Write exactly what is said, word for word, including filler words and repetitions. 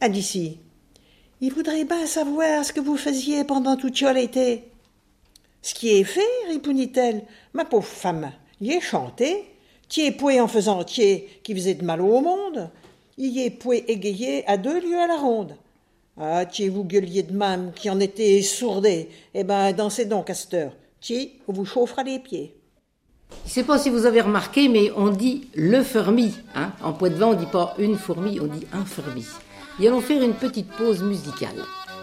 a d'ici. Il voudrait bien savoir ce que vous faisiez pendant tout l'été. Ce qui est fait, répondit-elle, ma pauvre femme, y est chanté, t'y est poué en faisant tiers qui faisait de mal au monde, y est poué égayer à deux lieues à la ronde. Ah, t'y vous gueuliez de même, qui en était sourdé, eh ben, dansez donc à cette heure, t'y, on vous chauffera les pieds. Je ne sais pas si vous avez remarqué, mais on dit le fermi. Hein. En Poitevin, on ne dit pas une fourmi, on dit un fermi. Et allons faire une petite pause musicale.